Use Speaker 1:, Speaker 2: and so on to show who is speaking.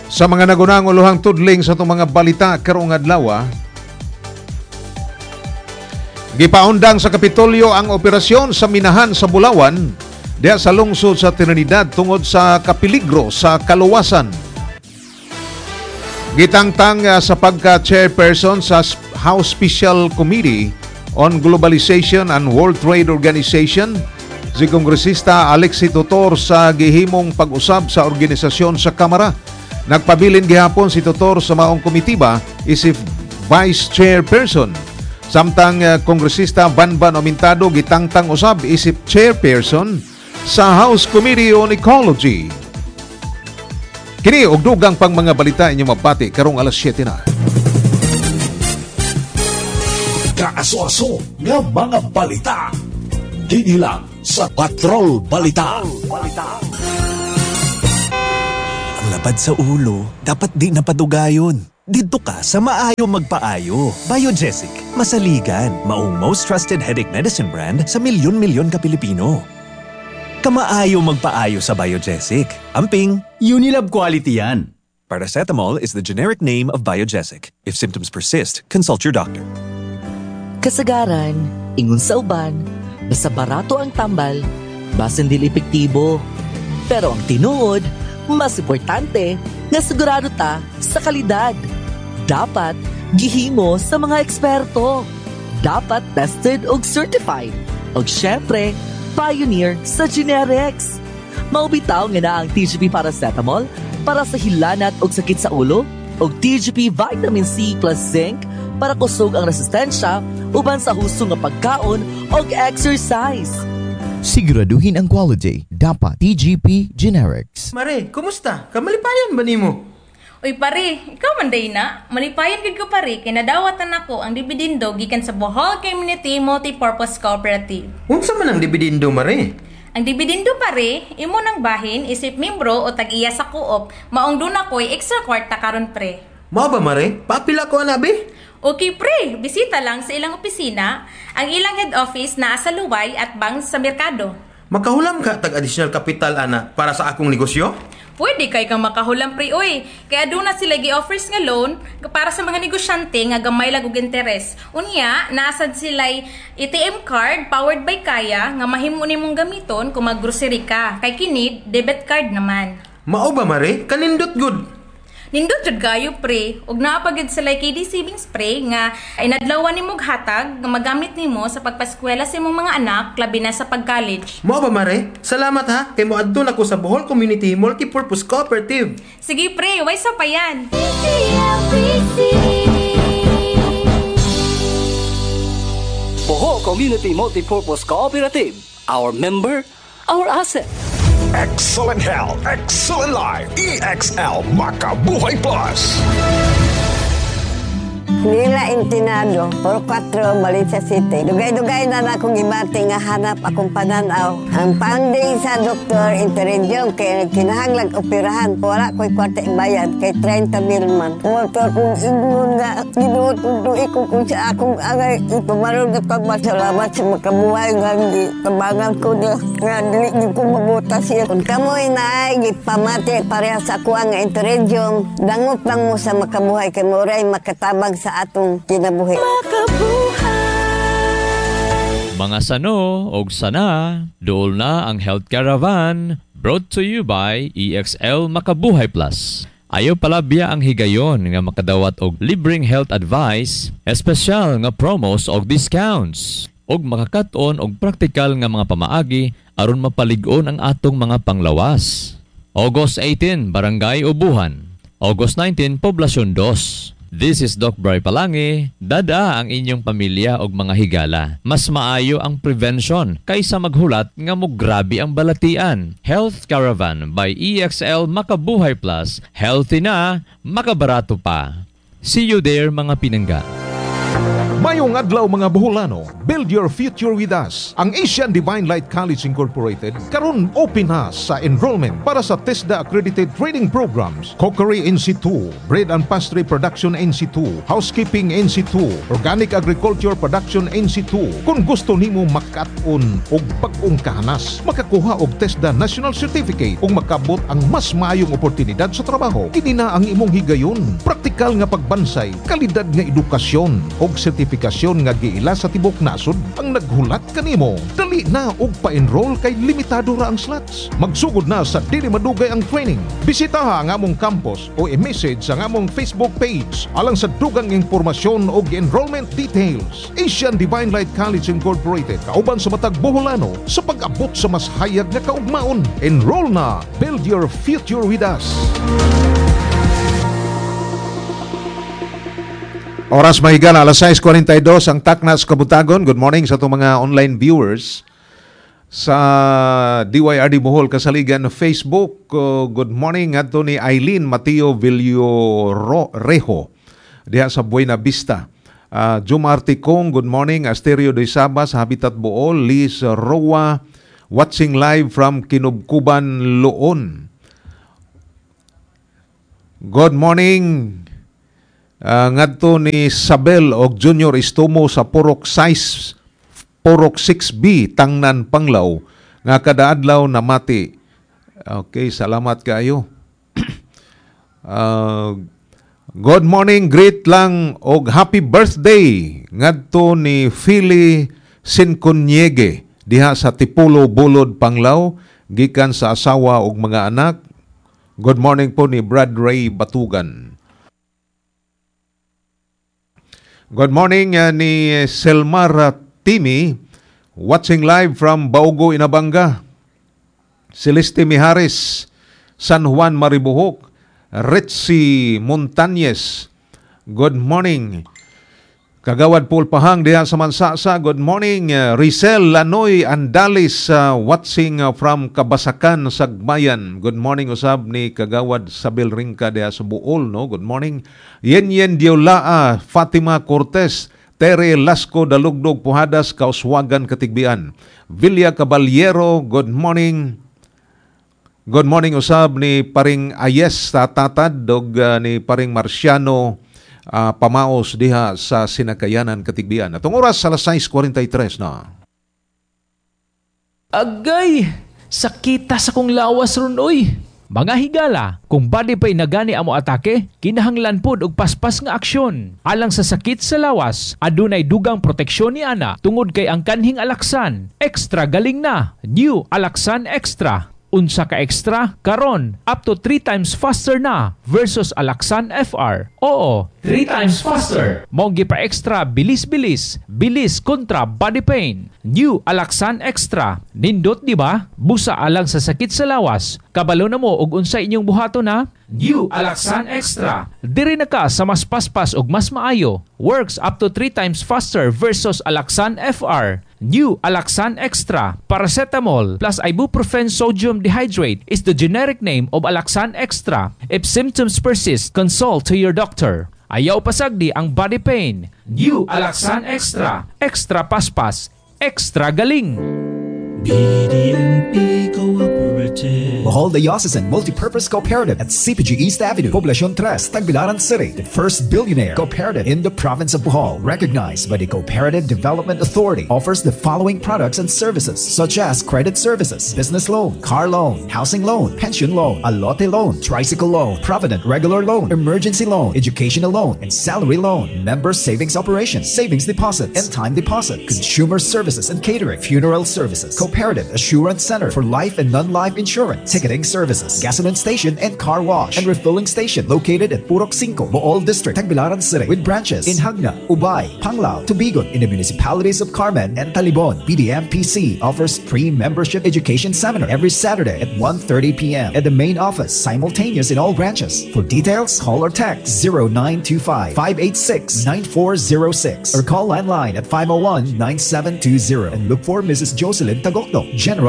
Speaker 1: Sa mga nagunang uluhang tudling sa itong mga balita karong adlaw, gipaundang sa Kapitolyo ang operasyon sa minahan sa Bulawan diha sa lungsod sa Trinidad tungod sa kapiligro sa kaluwasan. Gitangtang sa pagka-chairperson sa House Special Committee on Globalization and World Trade Organization, si Kongresista Alexi Tutor sa gihimong pag-usab sa organisasyon sa Kamara. Nagpabilin gihapon si Tutor sa maong komitiba isip Vice Chairperson. Samtang Kongresista Banban Omintado gitangtang usab isip Chairperson sa House Committee on Ecology. Kini og dugang pang mga balita inyong mabati karong alas 7 na.
Speaker 2: Kaaso-aso nga mga balita. Dini lang sa Patrol Balita.
Speaker 3: Ang labad sa ulo, dapat di napadugayon. Dito ka sa maayo magpaayo. Biogesic, masaligan, maong most trusted headache medicine brand sa milyon-milyon ka Pilipino. Kamaayo magpaayo sa Biogesic. Amping,
Speaker 4: Unilab quality yan.
Speaker 3: paracetamol is the generic name of Biogesic. If symptoms persist, consult your doctor.
Speaker 5: Kasagaran, ingon sa uban, basta barato ang tambal, basin dili epektibo. Pero ang tinuod, mas importante, nga sigurado ta sa kalidad. Dapat gihimo sa mga eksperto. Dapat tested og certified. Og syempre, pioneer sa generics. Maubitaw nga na ang TGP paracetamol para sa hilanat og sakit sa ulo, og TGP vitamin C plus zinc para kusog ang resistensya uban sa husto nga pagkaon og exercise.
Speaker 6: Siguraduhin ang quality. Dapat TGP Generics.
Speaker 4: Mare, kumusta? Kamalipayan ba nimo?
Speaker 7: Uy pare, ikaw man day na. Malipayan gid ko pare, kay nadawatan ako ang dibidindo gikan sa Bohol Community Multipurpose Cooperative.
Speaker 4: Unsa man ang dibidindo, Mare?
Speaker 7: Ang dibidindo pare, imo nang bahin isip membro o tag-iya sa co-op, maong duna ko'y extra kwarta karon pre.
Speaker 4: Mao ba, Mare? Papila ko anabi?
Speaker 7: Okay pre, bisita lang sa ilang opisina. Ang ilang head office naa sa Luway at Bang sa Merkado.
Speaker 4: Makahulam ka tag additional capital ana para sa akong negosyo?
Speaker 7: Pwede kay kang makahulam pre oy. Kaya doon na sila gi-offers nga loan para sa mga negosyante nga gamay lag og interes. Unya, nasad sila'y ATM card powered by Kaya nga mahimo nimong gamiton kung maggrocery ka. Kay kini debit card naman.
Speaker 4: Mao ba, Mare? Kanindot good.
Speaker 7: Nindot jud gayo pre, ug naa pa gid sila KD saving spray nga ay nadlawan nimong hatag nga magamit nimo sa pagpaskwela sa imong mga anak labi na sa pag-college.
Speaker 4: Mao ba, Mare? Salamat ha, kay moadto na ko sa Bohol Community Multipurpose Cooperative.
Speaker 7: Sige pre, way sa pa yan.
Speaker 8: Bohol Community Multipurpose Cooperative. Our member, our asset.
Speaker 2: Excellent health, excellent life. EXL Makabuhay Plus.
Speaker 9: Nila Intinado, 44, Valencia City. Dugay-dugay na akong ibati nga hanap akong pananaw. Ang finding sa doktor, interedium, kaya kinahanglag operahan. Wala ko'y kwarta ibayad, kay 30 mil man. Motor kong ingon nga, ginutuloy ko kung sa akong angay. Ipamarong na pagmasalamat sa makabuhay nga hindi tabangan ko na nga dili ko mabuta siya. Kung kamoy na ay gipamati pareha sa ako nga interedium, dangot lang mo sa makabuhay kay Moray makatabang sa atong kinabuhi.
Speaker 10: Mga sano og sana, dool na ang Health Caravan brought to you by EXL Makabuhay Plus. Ayaw palabya ang higayon nga makadawat og libreng health advice, espesyal nga promos og discounts, og makakat-on og praktikal nga mga pamaagi aron mapalig-on ang atong mga panglawas. August 18, Barangay Ubuhan. August 19, Poblasyon 2. This is Doc Bray Palangi. Dada ang inyong pamilya og mga higala. Mas maayo ang prevention kaysa maghulat nga mo grabe ang balatian. Health Caravan by EXL Makabuhay Plus. Healthy na, makabarato pa. See you there mga pinangga.
Speaker 1: Mayong adlaw mga Boholano, build your future with us. Ang Asian Divine Light College Incorporated karon open na sa enrollment para sa TESDA accredited training programs, Cookery NC2, Bread and Pastry Production NC2, Housekeeping NC2, Organic Agriculture Production NC2. Kung gusto nimo makat-on og bag-ong kahanas, makakuha og TESDA National Certificate ug makabot ang mas maayong oportunidad sa trabaho. Kini na ang imong higayon, praktikal nga pagbansay, kalidad nga edukasyon og sertifikasyon nga giila sa tibok nasod ang naghulat kanimo. Dali na og pa-enroll kay limitado ra ang slots. Magsugod na sa dili madugay ang training. Bisitaha ang among campus o i-message sa among Facebook page alang sa dugang impormasyon og enrollment details. Asian Divine Light College Incorporated, kauban sa matag Boholano sa pag-abot sa mas hayag nga kaugmaon. Enroll na. Build your future with us. Oras mahiga na, alas 6:42 ang Taknas Kabutagon. Good morning sa itong mga online viewers sa DYRD Bohol Kasaligan Facebook. Good morning ato ni Eileen Mateo Villorejo diha sa Buena Vista. Jum Articong, good morning. Asterio de Sabas, Habitat Bohol. Liz Roa, watching live from Kinubkuban, Loon. Good morning. Ngadto ni Sabel og Junior Istomo sa Porok 6B Tangnan Panglaw nga kada adlaw namati. Okay, salamat kayo. Good morning, great lang og happy birthday ngadto ni Philly Sinconyege diha sa Tipulo Bulod Panglaw gikan sa asawa og mga anak. Good morning po ni Brad Ray Batugan. Good morning ni Selmar Timi, watching live from Baugo, Inabanga. Celeste Mijares, San Juan, Maribohok. Ritzy Montañez, good morning. Kagawad Paul Pahang diha sa Mansasa, good morning. Rizal Lanoy Andalis, watching from Kabasakan, Sagbayan. Good morning usab ni Kagawad Sabel Ringka diha sa Buol, no? Good morning. Yen Diolaa, Fatima Cortez, Tere Lasco Dalugdog Puhadas, Kauswagan Katigbian. Villa Caballero, good morning. Good morning usab ni Paring Ayes Tatad dog ni Paring Marciano Pamaos diha sa Sinakayanan Katigbian. Atong oras alas 6:43 na.
Speaker 11: Agay, sakita sa kong lawas ron oy. Mga higala, kung body pa'y nagani amo atake, kinahanglan pod og paspas nga aksyon. Alang sa sakit sa lawas, adunay dugang proteksyon ni ana tungod kay ang kanhing Alaxan. Extra galing na. New Alaxan Extra. Unsa ka extra? Karon, up to 3 times faster na versus Alaxan FR. Oo, 3 times faster. Monggi pa extra, bilis-bilis. Bilis kontra body pain. New Alaxan Extra. Nindot di ba? Busa alang sa sakit sa lawas. Kabalo na mo og unsa inyong buhato na? New Alaxan Extra. Diri na ka sa mas paspas og mas maayo. Works up to 3 times faster versus Alaxan FR. New Alaxan Extra. Paracetamol plus ibuprofen sodium dehydrate is the generic name of Alaxan Extra. If symptoms persist, consult to your doctor. Ayaw pasagdi ang body pain. New Alaxan Extra. Extra paspas. Extra galing.
Speaker 12: BDMP Cooperative. Bohol Diocesan Multipurpose Cooperative at CPG East Avenue, Poblacion 3, Tagbilaran City. The first billionaire cooperative in the province of Bohol, recognized by the Cooperative Development Authority, offers the following products and services such as credit services, business loan, car loan, housing loan, pension loan, alote loan, tricycle loan, provident regular loan, emergency loan, educational loan, and salary loan, member savings operations, savings deposits, and time deposit, consumer services and catering, funeral services, Cooperative Assurance Center for life and non-life insurance, ticketing services, gasoline station and car wash, and refilling station located at Purok 5, Bohol District, Tagbilaran City, with branches in Hagna, Ubay, Panglao, Tubigon, in the municipalities of Carmen and Talibon. BDMPC offers free membership education seminar every Saturday at 1:30 p.m. at the main office, simultaneous in all branches. For details, call or text 0925-586-9406 or call landline at 501-9720 and look for Mrs. Jocelyn Tagokdo, General